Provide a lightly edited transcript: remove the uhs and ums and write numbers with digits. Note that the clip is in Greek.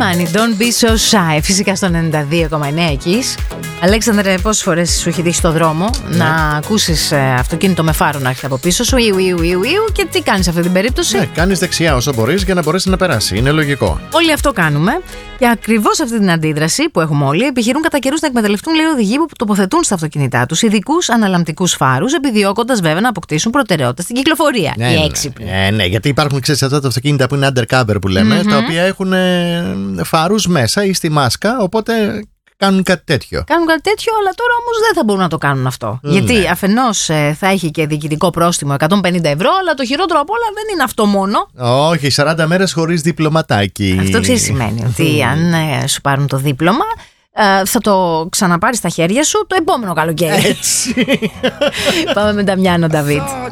Money, don't be so shy. Φυσικά στο 92,9 εκεί. Αλέξανδρε, πόσες φορές σου έχει τύχει στο δρόμο να ακούσεις αυτοκίνητο με φάρο να έρχεται από πίσω σου, ιου, και τι κάνεις σε αυτή την περίπτωση? Ναι, κάνεις δεξιά όσο μπορείς για να μπορέσει να περάσει. Είναι λογικό. Όλοι αυτό κάνουμε. Και ακριβώς αυτή την αντίδραση που έχουμε όλοι, επιχειρούν κατά καιρούς να εκμεταλλευτούν λίγο οδηγοί που τοποθετούν στα αυτοκίνητά τους ειδικούς αναλαμτικούς φάρους, επιδιώκοντας βέβαια να αποκτήσουν προτεραιότητα στην κυκλοφορία. Ναι, Οι έξυπνοι. Ναι, γιατί υπάρχουν, ξέρεις, αυτά τα αυτοκίνητα που είναι undercover που λέμε, τα οποία έχουν φάρους μέσα ή στη μάσκα, οπότε κάνουν κάτι τέτοιο. Κάνουν κάτι τέτοιο, αλλά τώρα όμως δεν θα μπορούν να το κάνουν αυτό. Γιατί αφενός θα έχει και διοικητικό πρόστιμο 150€, αλλά το χειρότερο απ' όλα δεν είναι αυτό μόνο. Όχι, 40 μέρες χωρίς διπλωματάκι. Αυτό ξέρεις σημαίνει ότι αν σου πάρουν το δίπλωμα, θα το ξαναπάρεις στα χέρια σου το επόμενο καλοκαίρι. Έτσι. Πάμε με Νταμιάνο Νταβίτ.